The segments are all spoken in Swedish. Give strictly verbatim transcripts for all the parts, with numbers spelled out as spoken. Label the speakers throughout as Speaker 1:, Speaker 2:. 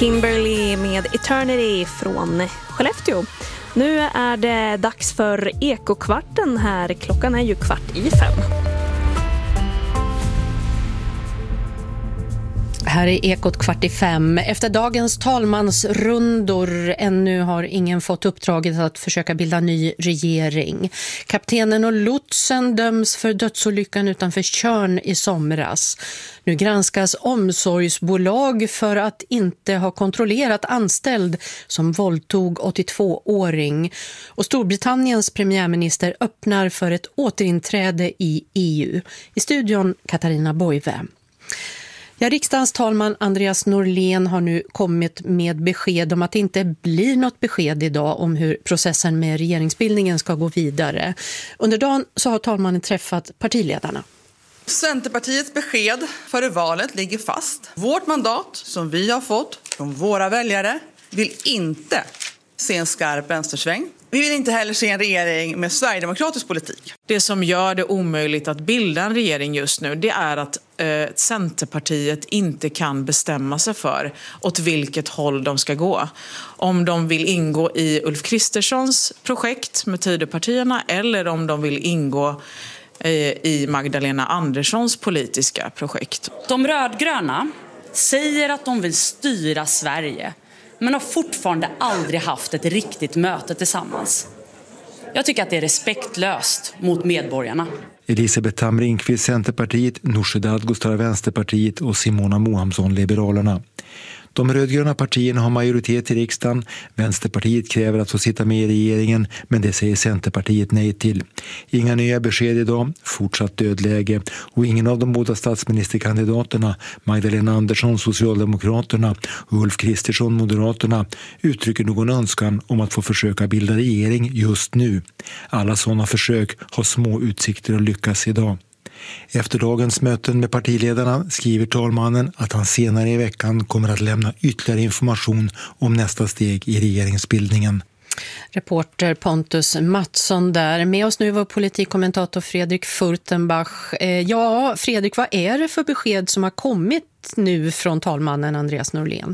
Speaker 1: Kimberly med Eternity från Skellefteå. Nu är det dags för Ekokvarten här. Klockan är ju kvart i fem. Här är Ekot kvart i fem. Efter dagens talmansrundor ännu har ingen fått uppdraget att försöka bilda ny regering. Kaptenen och lotsen döms för dödsolyckan utanför Tjörn i somras. Nu granskas omsorgsbolag för att inte ha kontrollerat anställd som våldtog åttiotvååring. Och Storbritanniens premiärminister öppnar för ett återinträde i E U. I studion Katarina Boive. Ja, riksdagens talman Andreas Norlén har nu kommit med besked om att det inte blir något besked idag om hur processen med regeringsbildningen ska gå vidare. Under dagen så har talmannen träffat partiledarna.
Speaker 2: Centerpartiets besked före valet ligger fast. Vårt mandat som vi har fått från våra väljare vill inte se en skarp vänstersväng. Vi vill inte heller se en regering med sverigedemokratisk politik.
Speaker 3: Det som gör det omöjligt att bilda en regering just nu, det är att eh, Centerpartiet inte kan bestämma sig för åt vilket håll de ska gå. Om de vill ingå i Ulf Kristerssons projekt med Tidöpartierna eller om de vill ingå eh, i Magdalena Anderssons politiska projekt.
Speaker 4: De rödgröna säger att de vill styra Sverige, men har fortfarande aldrig haft ett riktigt möte tillsammans. Jag tycker att det är respektlöst mot medborgarna.
Speaker 5: Elisabeth Tamringqvist, Centerpartiet, Nooshi Dadgostar, Vänsterpartiet och Simona Mohamsson, Liberalerna. De rödgröna partierna har majoritet i riksdagen. Vänsterpartiet kräver att få sitta med i regeringen, men det säger Centerpartiet nej till. Inga nya besked idag, fortsatt dödläge, och ingen av de båda statsministerkandidaterna, Magdalena Andersson, Socialdemokraterna, och Ulf Kristersson, Moderaterna, uttrycker någon önskan om att få försöka bilda regering just nu. Alla sådana försök har små utsikter att lyckas idag. Efter dagens möten med partiledarna skriver talmannen att han senare i veckan kommer att lämna ytterligare information om nästa steg i regeringsbildningen.
Speaker 1: Reporter Pontus Mattsson där. Med oss nu var politikkommentator Fredrik Furtenbach. Ja, Fredrik, vad är det för besked som har kommit nu från talmannen Andreas Norlén?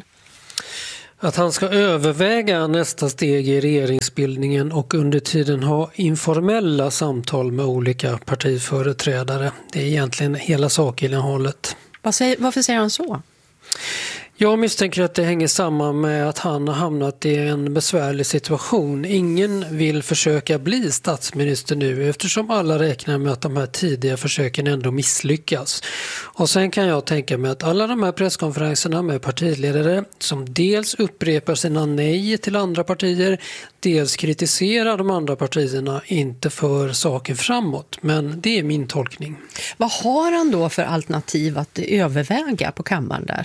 Speaker 6: Att han ska överväga nästa steg i regeringsbildningen och under tiden ha informella samtal med olika partiföreträdare. Det är egentligen hela sakinnehållet.
Speaker 1: Vad säger, varför säger han så?
Speaker 6: Jag misstänker att det hänger samman med att han har hamnat i en besvärlig situation. Ingen vill försöka bli statsminister nu eftersom alla räknar med att de här tidiga försöken ändå misslyckas. Och sen kan jag tänka mig att alla de här presskonferenserna med partiledare som dels upprepar sina nej till andra partier, dels kritiserar de andra partierna, inte för saken framåt. Men det är min tolkning.
Speaker 1: Vad har han då för alternativ att överväga på kammaren där?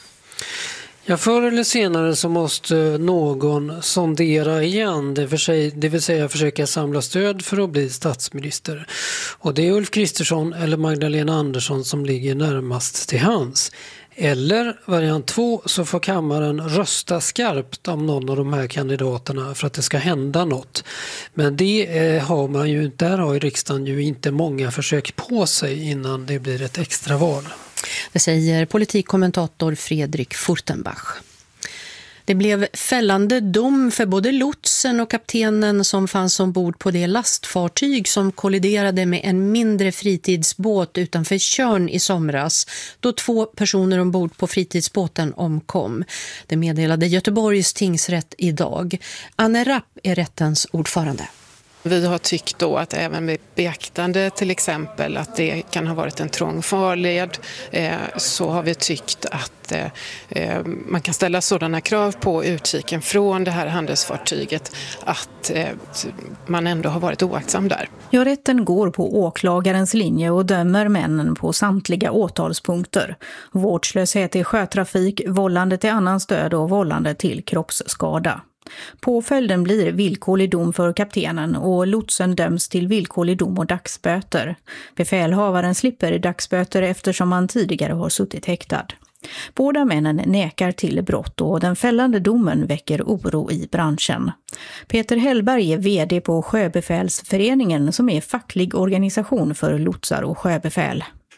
Speaker 6: Ja, förr eller senare så måste någon sondera igen, det, för sig, det vill säga försöka samla stöd för att bli statsminister. Och det är Ulf Kristersson eller Magdalena Andersson som ligger närmast till hands. Eller variant två, så får kammaren rösta skarpt om någon av de här kandidaterna för att det ska hända något. Men det eh, har man ju, där har ju riksdagen ju inte många försök på sig innan det blir ett extra val.
Speaker 1: Det säger politikkommentator Fredrik Furtenbach. Det blev fällande dom för både lotsen och kaptenen som fanns ombord på det lastfartyg som kolliderade med en mindre fritidsbåt utanför Tjörn i somras, då två personer ombord på fritidsbåten omkom. Det meddelade Göteborgs tingsrätt idag. Anne Rapp är rättens ordförande.
Speaker 7: Vi har tyckt då att även med beaktande till exempel att det kan ha varit en trång farled, eh, så har vi tyckt att eh, man kan ställa sådana krav på utkiken från det här handelsfartyget att eh, man ändå har varit oaktsam där.
Speaker 8: Ja, rätten går på åklagarens linje och dömer männen på samtliga åtalspunkter. Vårdslöshet i sjötrafik, vållande till annans död och vållande till kroppsskada. Påföljden blir villkorlig dom för kaptenen och lotsen döms till villkorlig dom och dagsböter. Befälhavaren slipper dagsböter eftersom han tidigare har suttit häktad. Båda männen nekar till brott och den fällande domen väcker oro i branschen. Peter Hellberg är vd på Sjöbefälsföreningen som är facklig organisation för lotsar och sjöbefäl.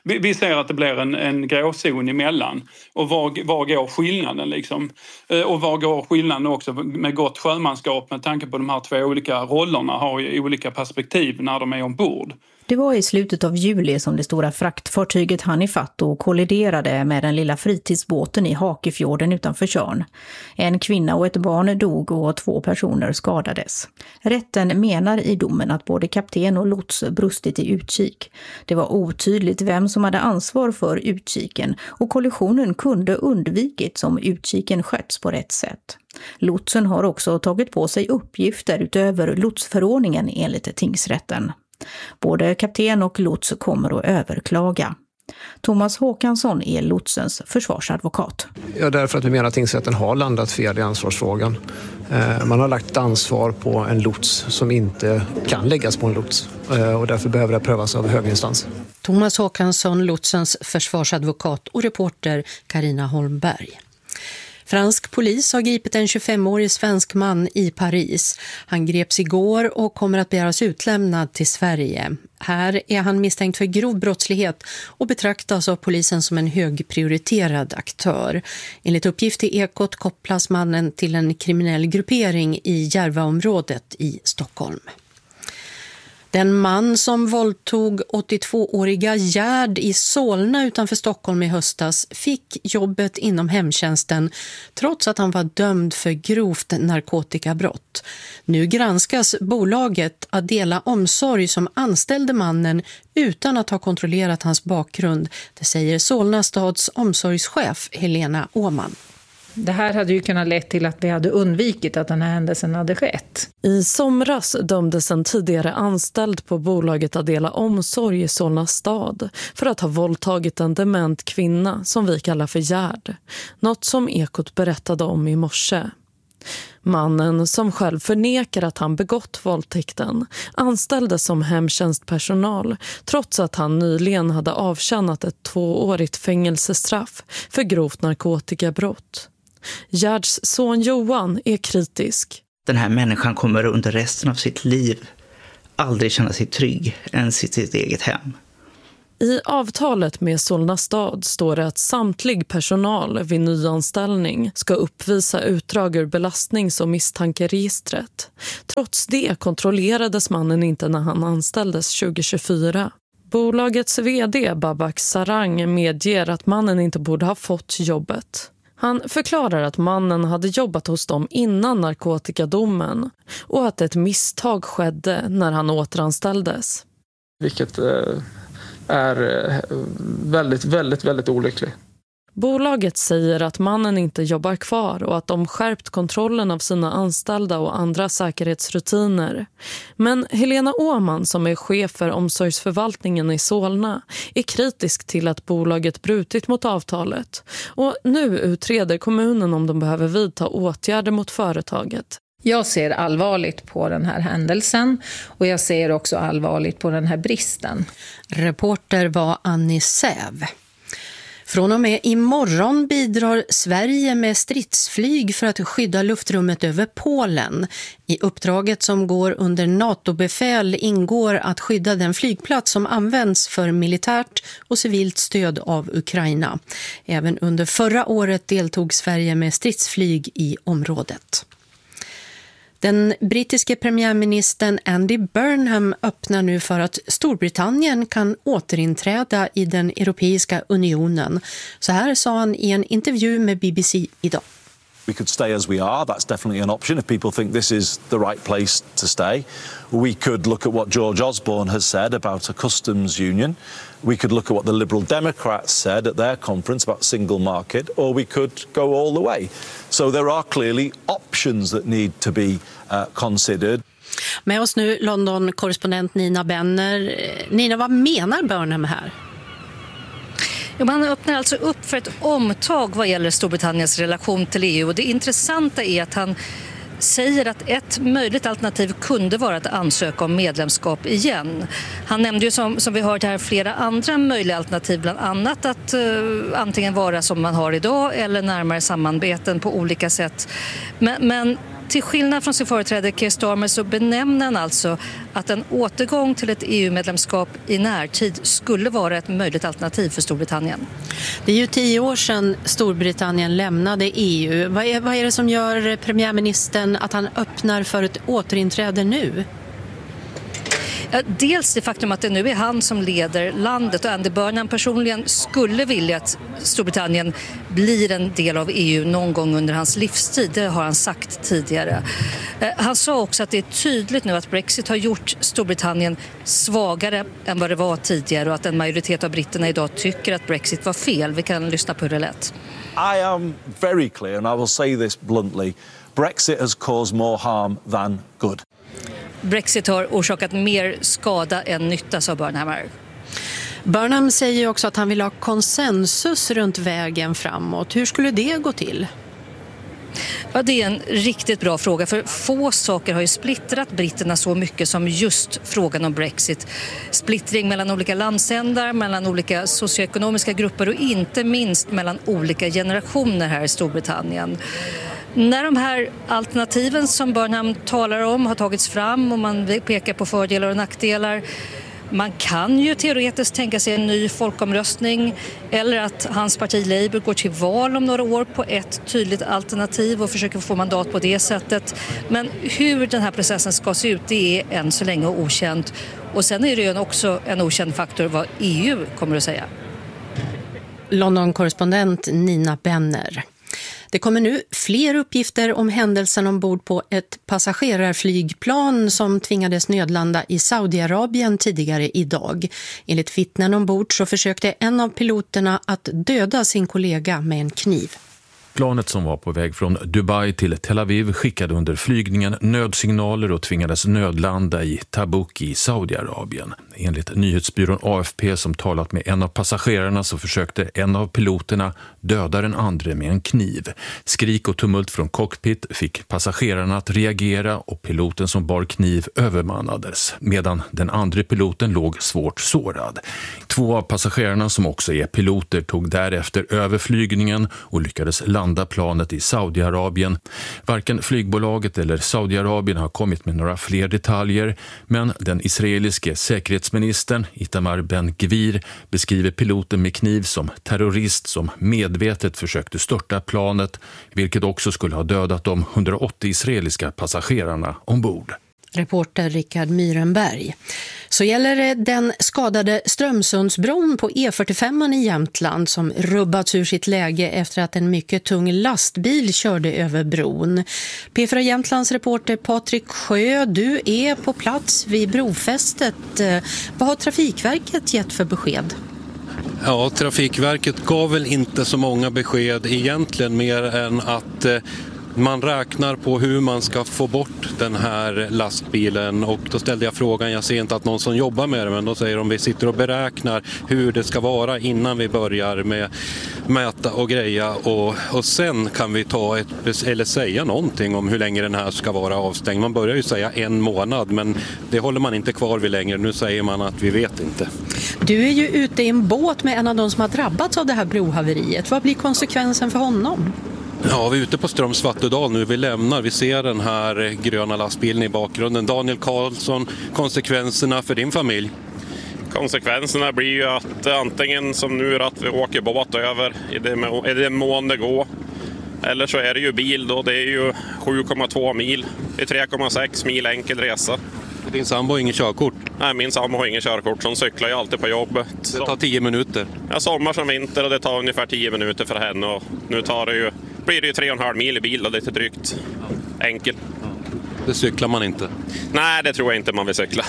Speaker 9: Vi, vi ser att det blir en, en gråzon emellan. Och var, var går skillnaden liksom? Och var går skillnaden också med gott sjömanskap med tanke på de här två olika rollerna har ju olika perspektiv när de är ombord.
Speaker 8: Det var i slutet av juli som det stora fraktfartyget hann ifatt och kolliderade med den lilla fritidsbåten i Hakefjorden utanför Tjörn. En kvinna och ett barn dog och två personer skadades. Rätten menar i domen att både kapten och lots brustit i utkik. Det var otydligt vem som hade ansvar för utkiken och kollisionen kunde undvikits om utkiken sköts på rätt sätt. Lotsen har också tagit på sig uppgifter utöver lotsförordningen enligt tingsrätten. Både kapten och lots kommer att överklaga. Thomas Håkansson är lotsens försvarsadvokat.
Speaker 10: Ja, därför att vi menar att tingsrätten har landat fel i ansvarsfrågan. Man har lagt ansvar på en lots som inte kan läggas på en lots och därför behöver det prövas av hög instans.
Speaker 1: Thomas Håkansson, lotsens försvarsadvokat, och reporter Carina Holmberg. Fransk polis har gripit en tjugofemårig svensk man i Paris. Han greps igår och kommer att begäras utlämnad till Sverige. Här är han misstänkt för grov brottslighet och betraktas av polisen som en högprioriterad aktör. Enligt uppgift i Ekot kopplas mannen till en kriminell gruppering i Järvaområdet i Stockholm. Den man som våldtog åttiotvååriga Gerd i Solna utanför Stockholm i höstas fick jobbet inom hemtjänsten trots att han var dömd för grovt narkotikabrott. Nu granskas bolaget Adela Omsorg som anställde mannen utan att ha kontrollerat hans bakgrund. Det säger Solna stads omsorgschef Helena Åman.
Speaker 11: Det här hade ju kunnat lett till att vi hade undvikit att den här händelsen hade skett.
Speaker 12: I somras dömdes en tidigare anställd på bolaget Adela Omsorg i Solna stad för att ha våldtagit en dement kvinna som vi kallar för Gerd. Något som Ekot berättade om i morse. Mannen, som själv förnekar att han begått våldtäkten, anställdes som hemtjänstpersonal trots att han nyligen hade avtjänat ett tvåårigt fängelsestraff för grovt narkotikabrott. Gerds son Johan är kritisk.
Speaker 13: Den här människan kommer under resten av sitt liv aldrig känna sig trygg ens i sitt eget hem.
Speaker 12: I avtalet med Solna stad står det att samtlig personal vid nyanställning ska uppvisa utdrag ur belastnings- och misstankeregistret. Trots det kontrollerades mannen inte när han anställdes tjugohundratjugofyra. Bolagets vd Babak Sarang medger att mannen inte borde ha fått jobbet. Han förklarar att mannen hade jobbat hos dem innan narkotikadomen och att ett misstag skedde när han återanställdes.
Speaker 14: Vilket är väldigt, väldigt, väldigt olyckligt.
Speaker 12: Bolaget säger att mannen inte jobbar kvar och att de skärpt kontrollen av sina anställda och andra säkerhetsrutiner. Men Helena Åman, som är chef för omsorgsförvaltningen i Solna, är kritisk till att bolaget brutit mot avtalet. Och nu utreder kommunen om de behöver vidta åtgärder mot företaget.
Speaker 11: Jag ser allvarligt på den här händelsen och jag ser också allvarligt på den här bristen.
Speaker 1: Reporter var Annie Säv. Från och med imorgon bidrar Sverige med stridsflyg för att skydda luftrummet över Polen. I uppdraget som går under NATO-befäl ingår att skydda den flygplats som används för militärt och civilt stöd av Ukraina. Även under förra året deltog Sverige med stridsflyg i området. Den brittiske premiärministern Andy Burnham öppnar nu för att Storbritannien kan återinträda i den Europeiska unionen. Så här sa han i en intervju med B B C idag.
Speaker 15: We could stay as we are. That's definitely an option if people think this is the right place to stay. We could look at what George Osborne has said about a customs union. We could look at what the Liberal Democrats said at their conference about single market, or we could go all the way. So there are clearly options that need to be uh, considered.
Speaker 1: Med oss nu London-korrespondent Nina Benner. Nina, vad menar Burnham här?
Speaker 16: Ja, man öppnar alltså upp för ett omtag vad gäller Storbritanniens relation till E U. Och det intressanta är att han säger att ett möjligt alternativ kunde vara att ansöka om medlemskap igen. Han nämnde ju som, som vi hört här flera andra möjliga alternativ, bland annat att uh, antingen vara som man har idag eller närmare samarbeten på olika sätt. Men, men till skillnad från sin företrädare Keir Starmer så benämner han alltså att en återgång till ett E U-medlemskap i närtid skulle vara ett möjligt alternativ för Storbritannien.
Speaker 1: Det är ju tio år sedan Storbritannien lämnade E U. Vad är, vad är det som gör premiärministern att han öppnar för ett återinträde nu?
Speaker 16: Dels det faktum att det nu är han som leder landet och Andy Burnham personligen skulle vilja att Storbritannien blir en del av E U någon gång under hans livstid. Det har han sagt tidigare. Han sa också att det är tydligt nu att Brexit har gjort Storbritannien svagare än vad det var tidigare och att en majoritet av britterna idag tycker att Brexit var fel. Vi kan lyssna på hur det lät.
Speaker 15: I am very clear, and I will say this bluntly. Brexit has caused more harm than good.
Speaker 16: Brexit har orsakat mer skada än nytta, sa Burnham.
Speaker 1: Burnham säger också att han vill ha konsensus runt vägen framåt. Hur skulle det gå till?
Speaker 16: Ja, det är en riktigt bra fråga, för få saker har ju splittrat britterna så mycket som just frågan om Brexit. Splittring mellan olika landsändar, mellan olika socioekonomiska grupper och inte minst mellan olika generationer här i Storbritannien. När de här alternativen som Burnham talar om har tagits fram och man pekar på fördelar och nackdelar, man kan ju teoretiskt tänka sig en ny folkomröstning eller att hans parti Labour går till val om några år på ett tydligt alternativ och försöker få mandat på det sättet. Men hur den här processen ska se ut, det är än så länge okänt. Och sen är det ju också en okänd faktor vad E U kommer att säga.
Speaker 1: London-korrespondent Nina Benner. Det kommer nu fler uppgifter om händelsen ombord på ett passagerarflygplan som tvingades nödlanda i Saudiarabien tidigare idag. Enligt vittnen ombord så försökte en av piloterna att döda sin kollega med en kniv.
Speaker 17: Planet som var på väg från Dubai till Tel Aviv skickade under flygningen nödsignaler och tvingades nödlanda i Tabuk i Saudiarabien. Enligt nyhetsbyrån A F P som talat med en av passagerarna så försökte en av piloterna döda den andra med en kniv. Skrik och tumult från cockpit fick passagerarna att reagera och piloten som bar kniv övermannades, medan den andra piloten låg svårt sårad. Två av passagerarna som också är piloter tog därefter över flygningen och lyckades landa planet i Saudiarabien. Varken flygbolaget eller Saudiarabien har kommit med några fler detaljer, men den israeliske säkerhetsministern Itamar Ben-Gvir beskriver piloten med kniv som terrorist som medvetet försökte störta planet, vilket också skulle ha dödat de hundraåttio israeliska passagerarna ombord.
Speaker 1: Reporter Rickard Myrenberg. Så gäller det den skadade Strömsundsbron på E fyrtiofem i Jämtland som rubbats ur sitt läge efter att en mycket tung lastbil körde över bron. P fyra Jämtlands reporter Patrik Sjö, du är på plats vid brofästet. Vad har Trafikverket gett för besked?
Speaker 18: Ja, Trafikverket gav väl inte så många besked egentligen mer än att man räknar på hur man ska få bort den här lastbilen, och då ställde jag frågan, jag ser inte att någon som jobbar med det, men då säger de vi sitter och beräknar hur det ska vara innan vi börjar med mäta och greja, och, och sen kan vi ta ett, eller säga någonting om hur länge den här ska vara avstängd. Man börjar ju säga en månad, men det håller man inte kvar vid längre. Nu säger man att vi vet inte.
Speaker 1: Du är ju ute i en båt med en av de som har drabbats av det här brohaveriet. Vad blir konsekvensen för honom?
Speaker 18: Ja, vi är ute på Strömsvattedal nu. Vi lämnar, vi ser den här gröna lastbilen i bakgrunden. Daniel Karlsson, konsekvenserna för din familj?
Speaker 19: Konsekvenserna blir ju att antingen som nu att vi åker båt över i det, må- i det mån det går. Eller så är det ju bil då, det är ju sju komma två mil. Det är tre komma sex mil enkel resa.
Speaker 18: Din sambo har ingen körkort?
Speaker 19: Nej, min sambo har ingen körkort, så hon cyklar ju alltid på jobbet.
Speaker 18: Det tar tio minuter?
Speaker 19: Ja, sommar som vinter, och det tar ungefär tio minuter för henne. Och nu tar det ju, blir det ju tre och en halv mil i bil och lite drygt. Enkel.
Speaker 18: Det cyklar man inte?
Speaker 19: Nej, det tror jag inte man vill cykla.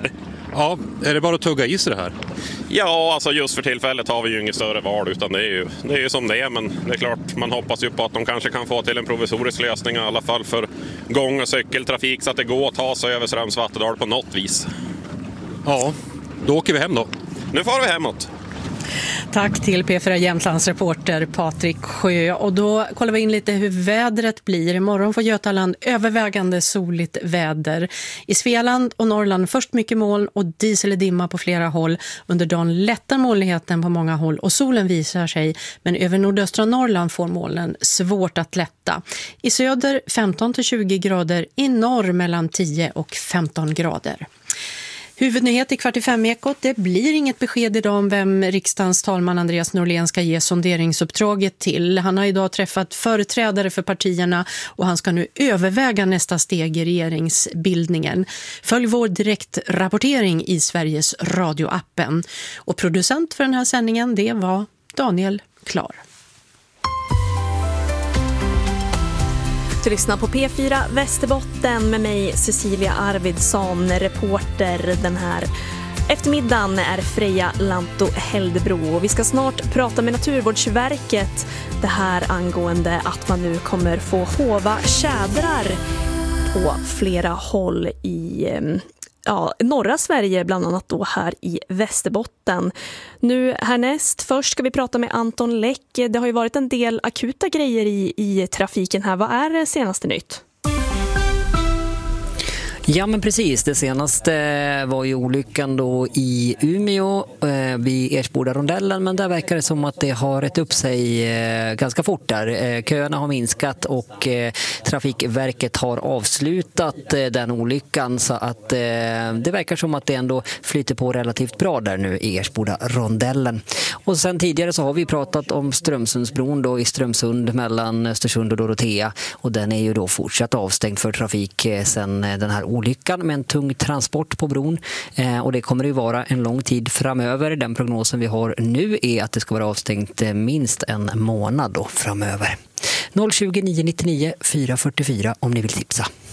Speaker 18: Ja, är det bara att tugga i sig det här?
Speaker 19: Ja, alltså just för tillfället har vi ju inget större val, utan det är ju, det är ju som det är. Men det är klart, man hoppas ju på att de kanske kan få till en provisorisk lösning i alla fall för gång- och cykeltrafik, så att det går att ta sig över Strömsvattedal på något vis.
Speaker 18: Ja, då åker vi hem då.
Speaker 19: Nu får vi hemåt.
Speaker 1: Tack till P fyra Jämtlands reporter Patrik Sjö. Och då kollar vi in lite hur vädret blir. Imorgon får Götaland övervägande soligt väder. I Svealand och Norrland först mycket moln och dis eller dimma på flera håll. Under dagen lättar molnigheten på många håll och solen visar sig. Men över nordöstra Norrland får molnen svårt att lätta. I söder femton till tjugo grader, i norr mellan tio och femton grader. Huvudnyhet i kvart i fem-ekot. Det blir inget besked idag om vem riksdagens talman Andreas Norlén ska ge sonderingsuppdraget till. Han har idag träffat företrädare för partierna och han ska nu överväga nästa steg i regeringsbildningen. Följ vår direktrapportering i Sveriges radioappen. Och producent för den här sändningen, det var Daniel Klar.
Speaker 20: Du lyssnar på P fyra Västerbotten med mig Cecilia Arvidsson, reporter den här eftermiddagen är Freja Lanto Heldebro. Och vi ska snart prata med Naturvårdsverket det här angående att man nu kommer få hova tjädrar på flera håll i ja, norra Sverige, bland annat då här i Västerbotten. Nu härnäst, först ska vi prata med Anton Läck. Det har ju varit en del akuta grejer i, i trafiken här. Vad är det senaste nytt?
Speaker 21: Ja men precis, det senaste var ju olyckan då i Umeå eh, vid Ersboda-rondellen, men där verkar det som att det har rätt upp sig eh, ganska fort där. Eh, köerna har minskat och eh, Trafikverket har avslutat eh, den olyckan, så att eh, det verkar som att det ändå flyter på relativt bra där nu i Ersboda-rondellen. Och sen tidigare så har vi pratat om Strömsundsbron då i Strömsund mellan Östersund och Dorotea, och den är ju då fortsatt avstängd för trafik eh, sen den här olyckan med en tung transport på bron, eh, och det kommer ju vara en lång tid framöver. Den prognosen vi har nu är att det ska vara avstängt eh, minst en månad då framöver. noll tjugo, nio nittionio, fyra fyrtiofyra om ni vill tipsa.